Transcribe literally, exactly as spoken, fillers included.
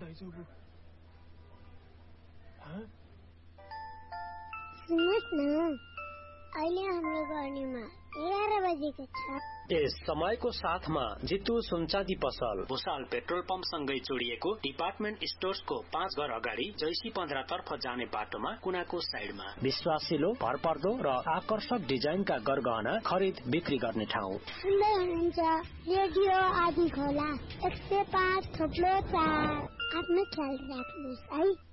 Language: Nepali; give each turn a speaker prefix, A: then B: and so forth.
A: दाइजोको
B: सुन्नुहोस् न, अहिले हाम्रो गर्नेमा एघार बजेको छ।
C: यस समयको साथमा जितु सुनचाँदी पसल भुसाल पेट्रोल पम्प सँगै जोडिएको डिपार्टमेन्ट स्टोर्सको पाँच घर अगाडि जैसी पन्ध्र तर्फ जाने बाटोमा कुनाको साइडमा विश्वासिलो भरपर्दो र आकर्षक डिजाइनका गरगहना खरिद बिक्री गर्ने ठाउँ।
B: सुन्दै हुनुहुन्छ रेडियो आदि खोला एक सय पाँच थोप्लो चार। आफ्नो ख्याल राख्नुहोस् है।